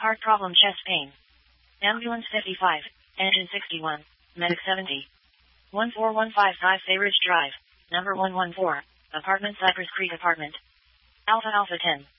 Heart problem, chest pain. Ambulance 55, engine 61, medic 70. 14155 Bay Ridge Drive, number 114, apartment Cypress Creek apartment. Alpha Alpha 10.